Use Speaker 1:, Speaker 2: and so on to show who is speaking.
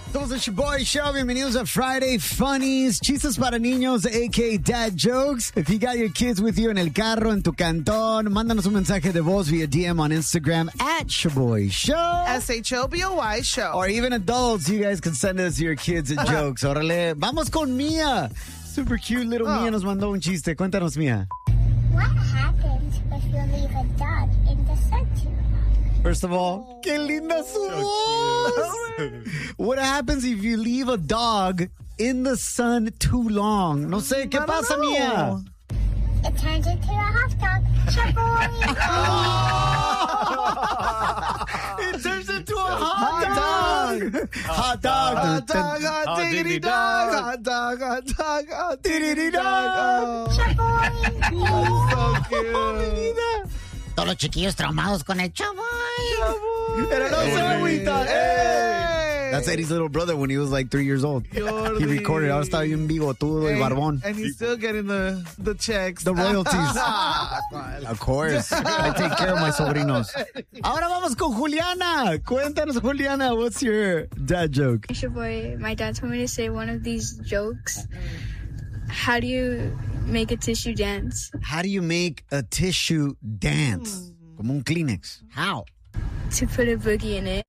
Speaker 1: Somos el Shoboy Show. Bienvenidos a Friday Funnies. Chistes para niños, a.k.a. dad jokes. If you got your kids with you en el carro, en tu cantón, mándanos un mensaje de voz via DM on Instagram at Shoboy Show.
Speaker 2: SHOBOY Show.
Speaker 1: Or even adults, you guys can send us your kids jokes. Órale. Vamos con Mia. Super cute little Mia nos mandó un chiste. Cuéntanos, Mia.
Speaker 3: What happens if you leave a dog in the sun too long?
Speaker 1: First of all, qué linda su voz. What happens if you leave a dog in the sun too long? No sé, ¿qué pasa, Mia?
Speaker 3: It turns into a hot dog. Shaboy.
Speaker 1: It turns into a hot dog. Hot dog.
Speaker 2: Hot dog, hot diggity dog. Hot dog, hot dog, hot diggity dog.
Speaker 3: Shaboy.
Speaker 2: So cute.
Speaker 4: Todos los chiquillos traumados con el chavo.
Speaker 1: Pero no se agüita. That's Eddie's little brother when he was like 3 years old. He recorded. Ahora está bien bigotudo y barbón.
Speaker 2: And he's still getting the checks.
Speaker 1: The royalties. Of course. I take care of my sobrinos. Ahora vamos con Juliana. Cuéntanos, Juliana, what's your dad joke?
Speaker 5: Shoboy, my dad told me to say one of these jokes. How do you make a tissue dance?
Speaker 1: How do you make a tissue dance? Como un Kleenex. How?
Speaker 5: To put a boogie in it.